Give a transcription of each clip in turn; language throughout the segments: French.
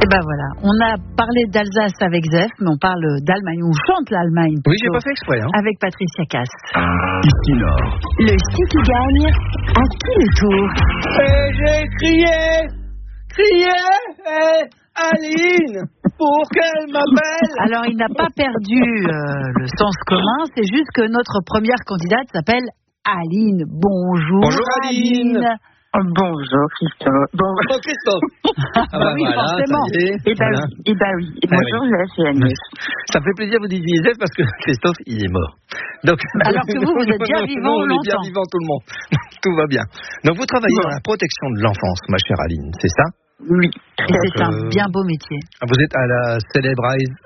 Et ben voilà, on a parlé d'Alsace avec Zef, mais on parle d'Allemagne, on chante l'Allemagne. Oui, j'ai pas fait exprès. Avec Patricia Cass. Ici Nord. Le ski qui gagne, à qui le tour? Et j'ai crié, Aline, pour qu'elle m'appelle. Alors il n'a pas perdu le sens commun, c'est juste que notre première candidate s'appelle Aline. Bonjour. Bonjour Aline. Bonjour Christophe. Bonjour Christophe. Oui, forcément. Oui. Bonjour Zef et Agnès. Ça me fait plaisir vous disiez Zef parce que Christophe, il est mort. Donc, alors que vous êtes bien vivant on est bien longtemps. vivant tout le monde. Tout va bien. Donc vous travaillez dans la protection de l'enfance, ma chère Aline, c'est ça? Oui. Et c'est un bien beau métier. Vous êtes à la célèbre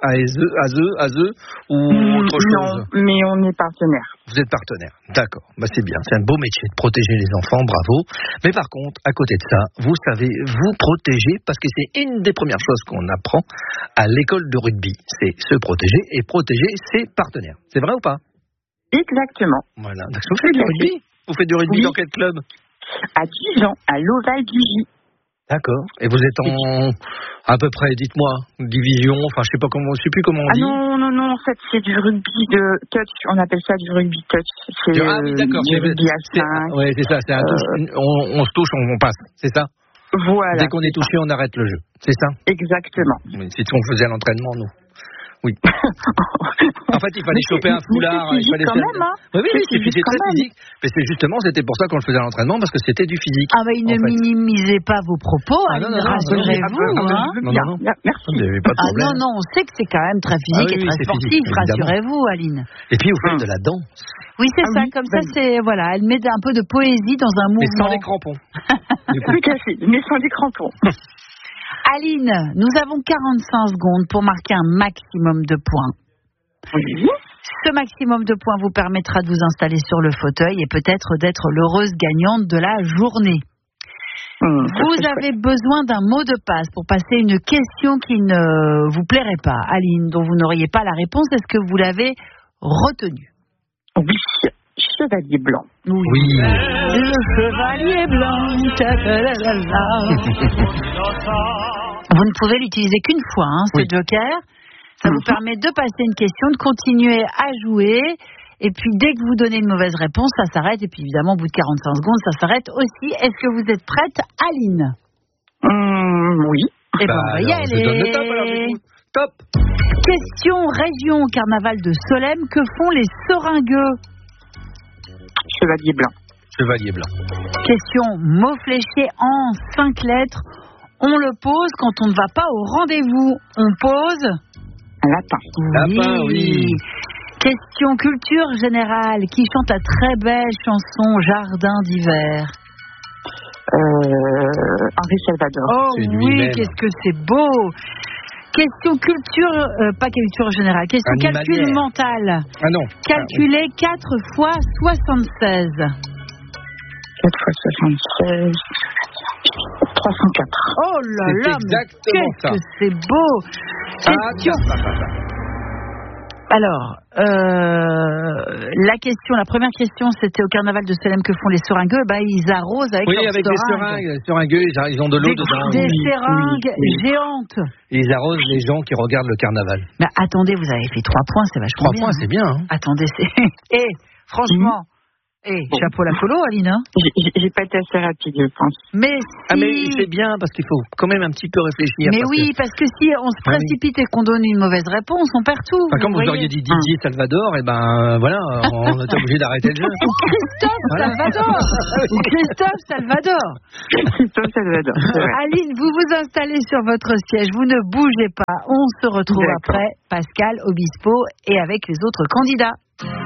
ASE ou autre chose? Non, mais on est partenaire. Vous êtes partenaire, d'accord. C'est bien, c'est un beau métier de protéger les enfants, bravo. Mais par contre, à côté de ça, vous savez vous protéger parce que c'est une des premières choses qu'on apprend à l'école de rugby. C'est se protéger et protéger ses partenaires. C'est vrai ou pas? Exactement. Voilà. Donc, vous faites du rugby? Vous faites du rugby dans quel club? À Dijon, à l'Oval du J. D'accord. Et vous êtes en, à peu près, dites-moi, division, enfin je sais plus comment on dit. Non, en fait c'est du rugby de touch, on appelle ça du rugby touch. C'est oui, d'accord. du rugby à 5. Oui, c'est ça, c'est on se touche, on passe, c'est ça? Voilà. Dès qu'on est touché, on arrête le jeu, c'est ça? Exactement. Oui, c'est ce qu'on faisait à l'entraînement, nous. Oui. En fait, il fallait choper un foulard. C'est physique quand même, hein. Oui, c'est très physique. Mais c'était pour ça qu'on le faisait à l'entraînement, parce que c'était du physique. Ah bah, ne minimisez pas vos propos, rassurez-vous. Non, merci. Vous n'avez pas de problème. Non, on sait que c'est quand même très physique et très sportif, rassurez-vous, Aline. Et puis, vous faites de la danse. Oui, c'est ça, comme ça, c'est, voilà, elle met un peu de poésie dans un mouvement. Mais sans les crampons. Tout à fait, mais sans les crampons. Aline, nous avons 45 secondes pour marquer un maximum de points. Oui. Ce maximum de points vous permettra de vous installer sur le fauteuil et peut-être d'être l'heureuse gagnante de la journée. Vous avez besoin d'un mot de passe pour passer une question qui ne vous plairait pas, Aline, dont vous n'auriez pas la réponse. Est-ce que vous l'avez retenue? Oui. Chevalier blanc. Oui. Le chevalier blanc. Vous ne pouvez l'utiliser qu'une fois, ce joker. Ça vous permet de passer une question, de continuer à jouer. Et puis, dès que vous donnez une mauvaise réponse, ça s'arrête. Et puis, évidemment, au bout de 45 secondes, ça s'arrête aussi. Est-ce que vous êtes prête, Aline? Oui. Eh bien, on va y aller. Je donne le top, alors, top. Question région au carnaval de Solesmes. Que font les seringueux? Chevalier blanc. Chevalier blanc. Question mot fléché en 5 lettres. On le pose quand on ne va pas au rendez-vous. On pose un lapin. Lapin, oui. Question culture générale. Qui chante la très belle chanson Jardin d'hiver? Henri Salvador. Oh oui, qu'est-ce que c'est beau. Question culture, pas culture générale, question calcul mental. Ah non. Calculer 4 fois 76. 4 fois 76. 304. Oh là là, mais qu'est-ce que c'est beau. Alors, la première question, c'était au carnaval de Solesmes, que font les seringueux? Ils arrosent avec leurs avec des seringues. Les seringueux, ils ont de l'eau dedans. Des seringues géantes. Et ils arrosent les gens qui regardent le carnaval. Mais attendez, vous avez fait 3 points, c'est vachement 3 points, c'est bien. Attendez, c'est... franchement... chapeau la colo, Aline. J'ai pas été assez rapide, je pense. Mais si... mais c'est bien, parce qu'il faut quand même un petit peu réfléchir. Mais parce que si on se précipite et qu'on donne une mauvaise réponse, on perd tout. Comme vous auriez dit Didier Salvador, voilà, on est obligé d'arrêter le jeu. Ou Christophe Salvador. Ou Christophe Salvador. Christophe Salvador. Aline, vous vous installez sur votre siège, vous ne bougez pas. On se retrouve après, Pascal Obispo et avec les autres candidats.